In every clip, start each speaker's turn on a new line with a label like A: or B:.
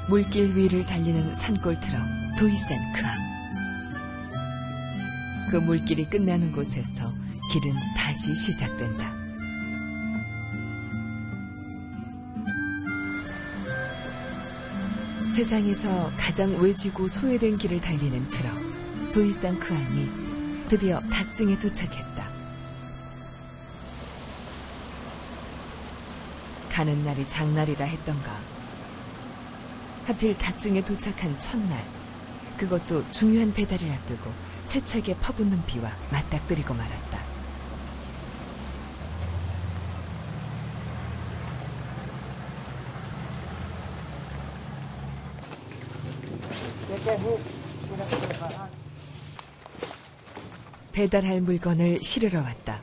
A: 물길 위를 달리는 산골 트럭 도이산 크항. 그 물길이 끝나는 곳에서 길은 다시 시작된다. 세상에서 가장 외지고 소외된 길을 달리는 트럭 도이산 크항이 드디어 닥증에 도착했다. 가는 날이 장날이라 했던가. 하필 닥증에 도착한 첫날, 그것도 중요한 배달을 앞두고 세차게 퍼붓는 비와 맞닥뜨리고 말았다. 배달할 물건을 실으러 왔다.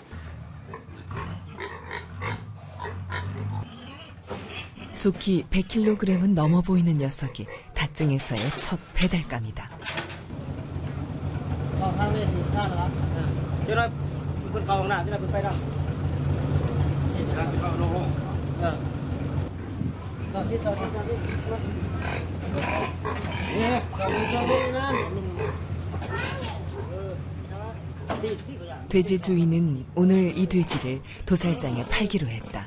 A: 좋기 100kg은 넘어 보이는 녀석이 닥증에서의 첫 배달감이다. 돼지 주인은 오늘 이 돼지를 도살장에 팔기로 했다.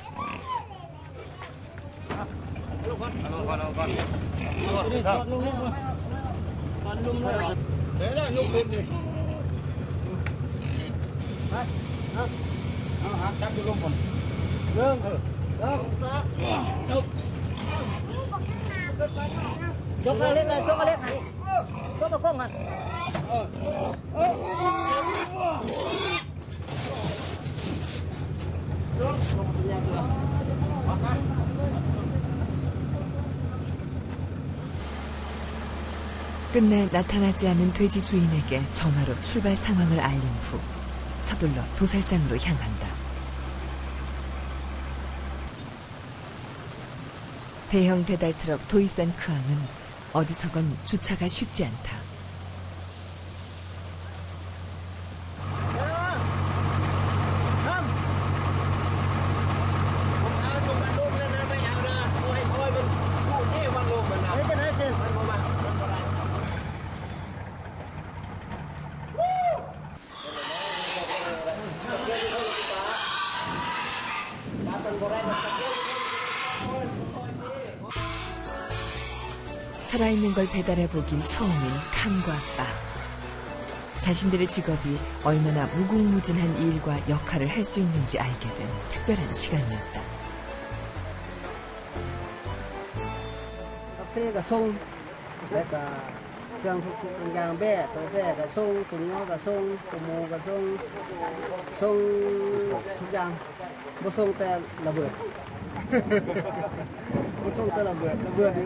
A: 끝내 나타나지 않은 돼지 주인에게 전화로 출발 상황을 알린 후 서둘러 도살장으로 향한다. 대형 배달 트럭 도이산 크항은 어디서건 주차가 쉽지 않다. 살아있는 걸 배달해보긴 처음인 칸과 빠. 자신들의 직업이 얼마나 무궁무진한 일과 역할을 할 수 있는지 알게 된 특별한 시간이었다.
B: 카페가 송, 그러니까 그냥 그냥 배가 송, 동료가 송, 고모가 송, 송 그냥 뭐 송 때 라브, 뭐 송 때 라브